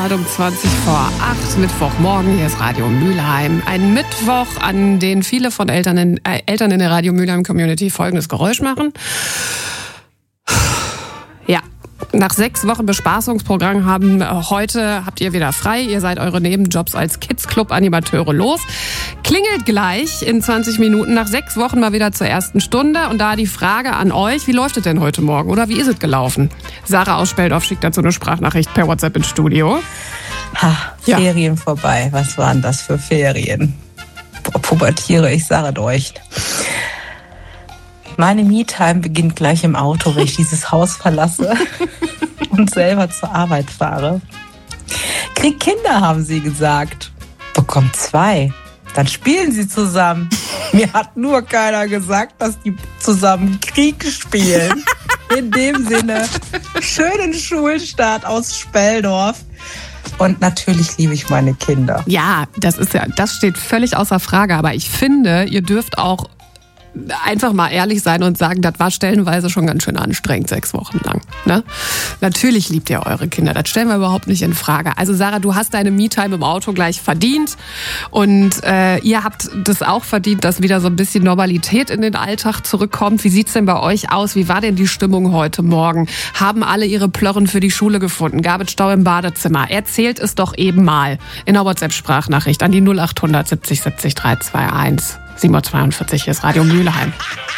Grad um 7:20 Mittwochmorgen. Hier ist Radio Mülheim. Ein Mittwoch, an den viele von Eltern in der Radio Mülheim Community folgendes Geräusch machen. Ja. Nach 6 Wochen Bespaßungsprogramm habt ihr wieder frei. Ihr seid eure Nebenjobs als Kids-Club-Animateure los. Klingelt gleich in 20 Minuten nach 6 Wochen mal wieder zur ersten Stunde. Und da die Frage an euch, wie läuft es denn heute Morgen oder wie ist es gelaufen? Sarah aus Speldorf schickt dazu eine Sprachnachricht per WhatsApp ins Studio. Ferien vorbei. Was waren das für Ferien? Pubertiere, ich sage euch. Meine Me-Time beginnt gleich im Auto, wenn ich dieses Haus verlasse und selber zur Arbeit fahre. Krieg Kinder, haben sie gesagt. Bekommt 2. Dann spielen sie zusammen. Mir hat nur keiner gesagt, dass die zusammen Krieg spielen. In dem Sinne, schönen Schulstart aus Speldorf. Und natürlich liebe ich meine Kinder. Ja, das steht völlig außer Frage. Aber ich finde, ihr dürft auch einfach mal ehrlich sein und sagen, das war stellenweise schon ganz schön anstrengend, 6 Wochen lang. Ne? Natürlich liebt ihr eure Kinder, das stellen wir überhaupt nicht in Frage. Also Sarah, du hast deine Me-Time im Auto gleich verdient und ihr habt das auch verdient, dass wieder so ein bisschen Normalität in den Alltag zurückkommt. Wie sieht's denn bei euch aus? Wie war denn die Stimmung heute Morgen? Haben alle ihre Plörren für die Schule gefunden? Gab es Stau im Badezimmer? Erzählt es doch eben mal in der WhatsApp-Sprachnachricht an die 0800 70 70 321. 7:42 Uhr, hier ist Radio Mülheim.